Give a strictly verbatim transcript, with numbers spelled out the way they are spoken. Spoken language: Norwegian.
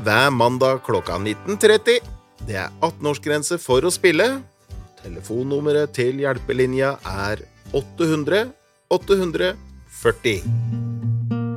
hver mandag klokka nitten tretti. Det er atten-årsgrense for å spille. Telefonnummeret til hjelpelinja er åtte hundre åtte hundre førti.